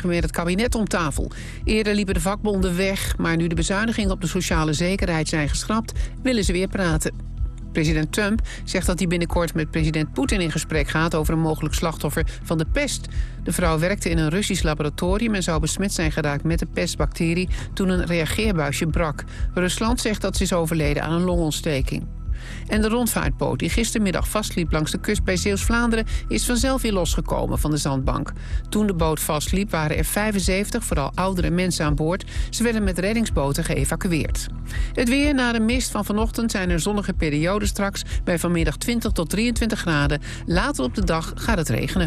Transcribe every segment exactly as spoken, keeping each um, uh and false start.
vandaag met het kabinet om tafel. Eerder liepen de vakbonden weg, maar nu de bezuinigingen op de sociale zekerheid zijn geschrapt, willen ze weer praten. President Trump zegt dat hij binnenkort met president Poetin in gesprek gaat over een mogelijk slachtoffer van de pest. De vrouw werkte in een Russisch laboratorium en zou besmet zijn geraakt met de pestbacterie toen een reageerbuisje brak. Rusland zegt dat ze is overleden aan een longontsteking. En de rondvaartboot die gistermiddag vastliep langs de kust bij Zeeuws-Vlaanderen is vanzelf weer losgekomen van de zandbank. Toen de boot vastliep waren er vijfenzeventig, vooral oudere mensen aan boord. Ze werden met reddingsboten geëvacueerd. Het weer: na de mist van vanochtend zijn er zonnige perioden straks bij vanmiddag twintig tot drieëntwintig graden. Later op de dag gaat het regenen.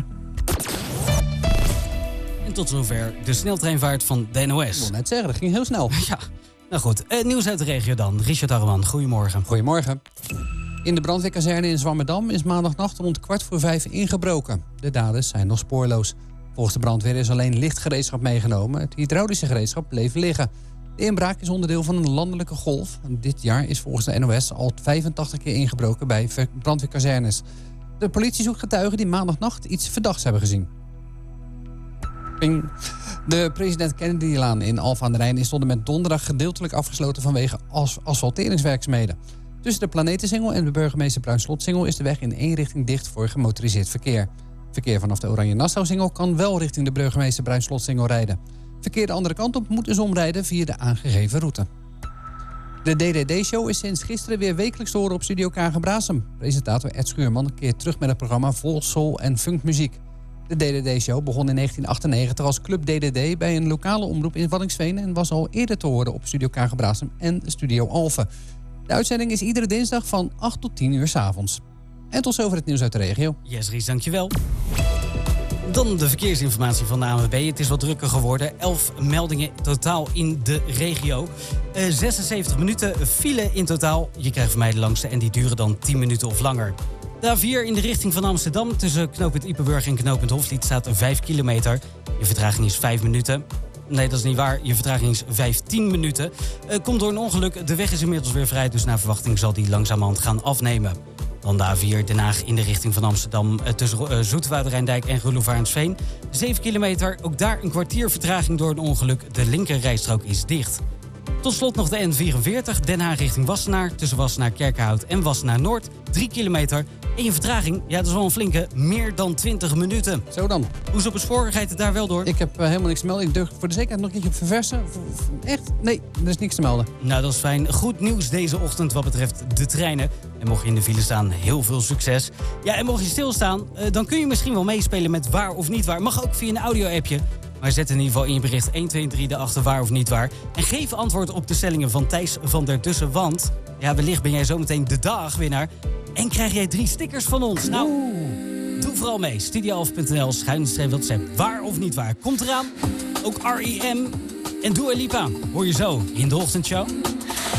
En tot zover de sneltreinvaart van de N O S. Ik wil net zeggen, dat ging heel snel. Ja. Nou goed, eh, nieuws uit de regio dan. Richard Harreman, goedemorgen. Goedemorgen. In de brandweerkazerne in Zwammerdam is maandagnacht rond kwart voor vijf ingebroken. De daders zijn nog spoorloos. Volgens de brandweer is alleen licht gereedschap meegenomen. Het hydraulische gereedschap bleef liggen. De inbraak is onderdeel van een landelijke golf. Dit jaar is volgens de N O S al vijfentachtig keer ingebroken bij brandweerkazernes. De politie zoekt getuigen die maandagnacht iets verdachts hebben gezien. Ping. De president Kennedy-laan in Alphen aan den Rijn is tot en met donderdag gedeeltelijk afgesloten vanwege as- asfalteringswerkzaamheden. Tussen de Planetensingel en de burgemeester Bruinslotsingel is de weg in één richting dicht voor gemotoriseerd verkeer. Verkeer vanaf de Oranje Nassau-singel kan wel richting de burgemeester Bruinslotsingel rijden. Verkeer de andere kant op moet dus omrijden via de aangegeven route. De D D D-show is sinds gisteren weer wekelijks te horen op Studio Kagen-Brasem. Presentator Ed Schuurman keert terug met het programma vol soul en funkmuziek. De D D D-show begon in negentien achtennegentig als Club D D D bij een lokale omroep in Waddinxveen en was al eerder te horen op Studio Kagen-Brasem en Studio Alphen. De uitzending is iedere dinsdag van acht tot tien uur 's avonds. En tot zover het nieuws uit de regio. Yes, Ries, dankjewel. Dan de verkeersinformatie van de A N W B. Het is wat drukker geworden. elf meldingen totaal in de regio. Uh, zesenzeventig minuten file in totaal. Je krijgt van mij de langste en die duren dan tien minuten of langer. De A vier in de richting van Amsterdam. Tussen knooppunt Ypenburg en knooppunt Hofvliet staat vijf kilometer. Je vertraging is vijf minuten. Nee, dat is niet waar. Je vertraging is vijftien minuten. Uh, komt door een ongeluk. De weg is inmiddels weer vrij. Dus naar verwachting zal die langzamerhand gaan afnemen. Dan de A vier Den Haag in de richting van Amsterdam. Uh, tussen uh, Zoeterwoude Rijndijk en Roelofaarensveen. zeven kilometer. Ook daar een kwartier vertraging door een ongeluk. De linkerrijstrook is dicht. Tot slot nog de N vierenveertig, Den Haag richting Wassenaar. Tussen Wassenaar Kerkenhout en Wassenaar Noord. drie kilometer. En je vertraging, ja, dat is wel een flinke, meer dan twintig minuten. Zo dan. Hoe is op het spoor? Gaat het daar wel door? Ik heb uh, helemaal niks te melden. Ik durf voor de zekerheid nog een keertje op verversen. Echt? Nee, er is niks te melden. Nou, dat is fijn. Goed nieuws deze ochtend wat betreft de treinen. En mocht je in de file staan, heel veel succes. Ja, en mocht je stilstaan, uh, dan kun je misschien wel meespelen met waar of niet waar. Mag ook via een audio-appje. Maar zet in ieder geval in je bericht een, twee, drie erachter waar of niet waar. En geef antwoord op de stellingen van Thijs van der Tussen. Want ja, wellicht ben jij zometeen de dagwinnaar. En krijg jij drie stickers van ons. Nou, doe vooral mee. studioalf punt n l schuine streep WhatsApp. Waar of niet waar. Komt eraan. Ook R E M en Dua Lipa. Hoor je zo in de ochtendshow.